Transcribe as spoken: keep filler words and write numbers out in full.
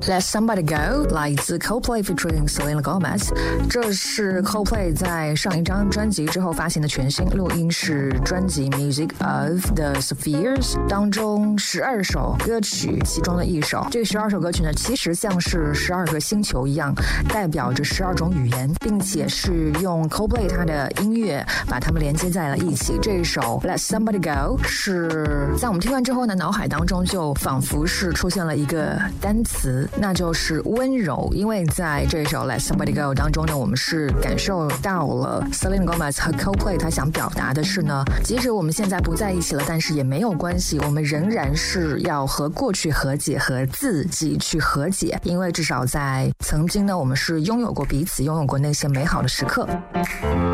Let Somebody Go 来自 Coldplay featuring Selena Gomez， 这是 Coldplay 在上一张专辑之后发行的全新录音室专辑 Music of the Spheres 当中十二首歌曲其中的一首。这十二首歌曲呢，其实像是十二个星球一样，代表着十二种语言，并且是用 Coldplay 它的音乐把它们连接在了一起。这一首 Let Somebody Go 是在我们听完之后呢，脑海当中就仿佛是出现了一个单词，那就是温柔。因为在这一首 Let Somebody Go 当中呢，我们是感受到了 Selena Gomez 和 Coldplay 他想表达的是呢，即使我们现在不在一起了，但是也没有关系，我们仍然是要和过去和解，和自己去和解，因为至少在曾经呢，我们是拥有过彼此，拥有过那些美好的时刻。